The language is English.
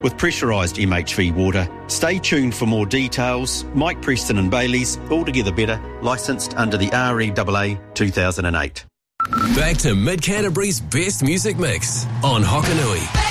with pressurised MHV water. Stay tuned for more details. Mike Preston and Bailey's, Altogether Better, licensed under the REAA 2008. Back to Mid Canterbury's best music mix on Hokanui.